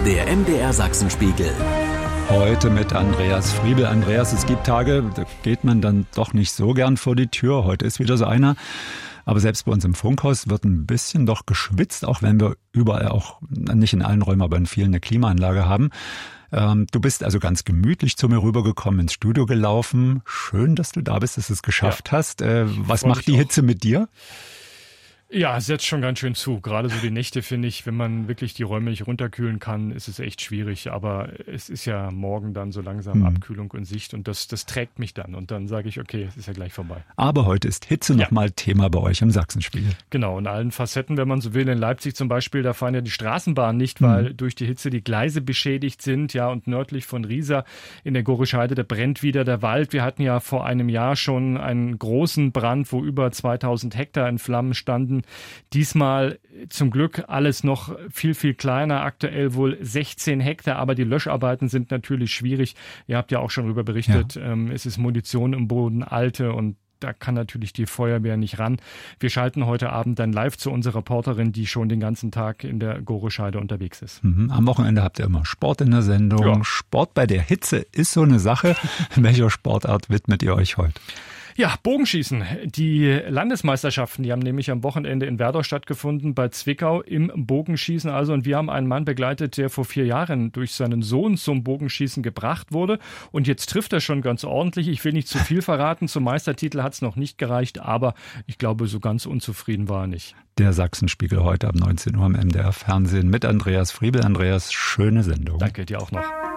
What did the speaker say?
Der MDR Sachsenspiegel. Heute mit Andreas Friebel. Andreas, es gibt Tage, da geht man dann doch nicht so gern vor die Tür. Heute ist wieder so einer. Aber selbst bei uns im Funkhaus wird ein bisschen doch geschwitzt, auch wenn wir überall, auch nicht in allen Räumen, aber in vielen eine Klimaanlage haben. Du bist also ganz gemütlich zu mir rübergekommen, ins Studio gelaufen. Schön, dass du da bist, dass du es geschafft hast. Was macht die Hitze mit dir? Ja, es setzt schon ganz schön zu. Gerade so die Nächte, finde ich, wenn man wirklich die Räume nicht runterkühlen kann, ist es echt schwierig. Aber es ist ja morgen dann so langsam Abkühlung und Sicht und das trägt mich dann. Und dann sage ich, okay, es ist ja gleich vorbei. Aber heute ist Hitze nochmal Thema bei euch im Sachsenspiegel. Genau, in allen Facetten, wenn man so will. In Leipzig zum Beispiel, da fahren ja die Straßenbahnen nicht, weil durch die Hitze die Gleise beschädigt sind. Ja, und nördlich von Riesa in der Gorischeide, da brennt wieder der Wald. Wir hatten ja vor einem Jahr schon einen großen Brand, wo über 2000 Hektar in Flammen standen. Diesmal zum Glück alles noch viel, viel kleiner, aktuell wohl 16 Hektar, aber die Löscharbeiten sind natürlich schwierig. Ihr habt ja auch schon darüber berichtet, es ist Munition im Boden, alte, und da kann natürlich die Feuerwehr nicht ran. Wir schalten heute Abend dann live zu unserer Reporterin, die schon den ganzen Tag in der Gorischeide unterwegs ist. Am Wochenende habt ihr immer Sport in der Sendung. Ja. Sport bei der Hitze ist so eine Sache. Welcher Sportart widmet ihr euch heute? Ja, Bogenschießen. Die Landesmeisterschaften, die haben nämlich am Wochenende in Werdau stattgefunden, bei Zwickau im Bogenschießen. Und wir haben einen Mann begleitet, der vor 4 Jahren durch seinen Sohn zum Bogenschießen gebracht wurde. Und jetzt trifft er schon ganz ordentlich. Ich will nicht zu viel verraten. Zum Meistertitel hat es noch nicht gereicht, aber ich glaube, so ganz unzufrieden war er nicht. Der Sachsenspiegel heute ab 19 Uhr im MDR Fernsehen mit Andreas Friebel. Andreas, schöne Sendung. Danke dir auch noch.